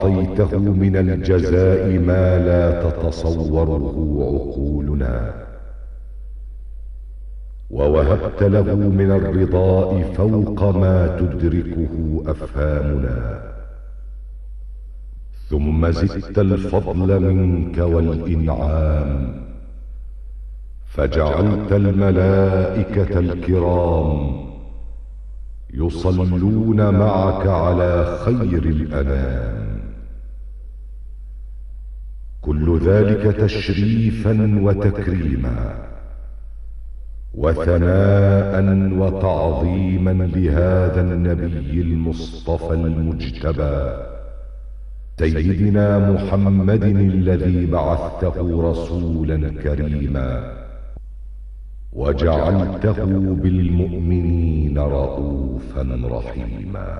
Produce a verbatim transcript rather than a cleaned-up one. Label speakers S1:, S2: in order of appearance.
S1: أعطيته من الجزاء ما لا تتصوره عقولنا، ووهبت له من الرضاء فوق ما تدركه أفهامنا، ثم زدت الفضل منك والإنعام، فجعلت الملائكة الكرام يصلون معك على خير الأنام، كل ذلك تشريفا وتكريما وثناء وتعظيما لهذا النبي المصطفى المجتبى سيدنا محمد الذي بعثته رسولا كريما وجعلته بالمؤمنين رءوفا رحيما.